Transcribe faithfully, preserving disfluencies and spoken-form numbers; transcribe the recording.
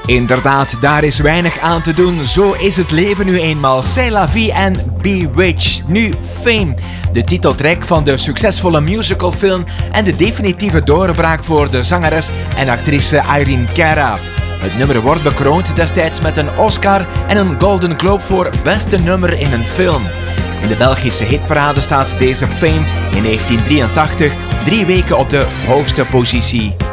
Inderdaad, daar is weinig aan te doen. Zo is het leven nu eenmaal. C'est la vie en Bewitched. Nu Fame, de titeltrack van de succesvolle musicalfilm en de definitieve doorbraak voor de zangeres en actrice Irene Cara. Het nummer wordt bekroond destijds met een Oscar en een Golden Globe voor beste nummer in een film. In de Belgische hitparade staat deze Fame in negentien drieëntachtig drie weken op de hoogste positie.